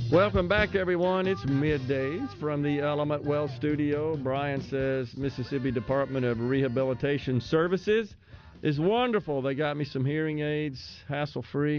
Welcome back, everyone. It's middays from the Element Wealth Studio. Brian says Mississippi Department of Rehabilitation Services is wonderful. They got me some hearing aids, hassle-free.